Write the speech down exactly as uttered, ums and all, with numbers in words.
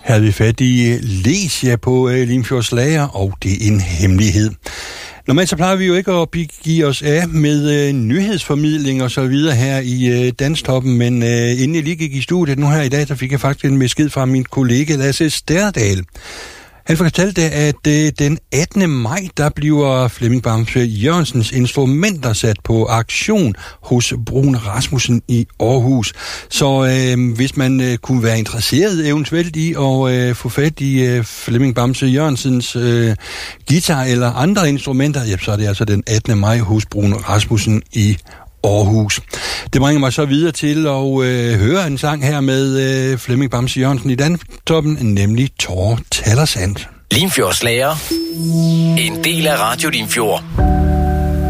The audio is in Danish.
Havde vi fat i Lesia på øh, Limfjordslager, og det er en hemmelighed. Normalt så plejer vi jo ikke at give os af med øh, nyhedsformidling og så videre her i øh, Danstoppen, men øh, inden jeg lige gik i studiet nu her i dag, så fik jeg faktisk en besked fra min kollega Lasse Sterdal. Han fortalte, at øh, den attende maj, der bliver Flemming Bamse Jørgensens instrumenter sat på aktion hos Bruun Rasmussen i Aarhus. Så øh, hvis man øh, kunne være interesseret eventuelt i at øh, få fat i øh, Flemming Bamse Jørgensens øh, guitar eller andre instrumenter, ja, så er det altså den attende maj hos Bruun Rasmussen i Aarhus. Det bringer mig så videre til at øh, høre en sang her med øh, Flemming Bamse Jørgensen i Danstoppen, nemlig Tårer Tallersand. Limfjordslager. En del af Radio Limfjord.